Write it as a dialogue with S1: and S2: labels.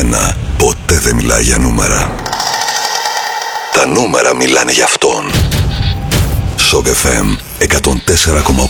S1: μένα ποτέ δεν μιλάει για νούμερα. Τα νούμερα μιλάνε για αυτόν. Shock FM 104,8.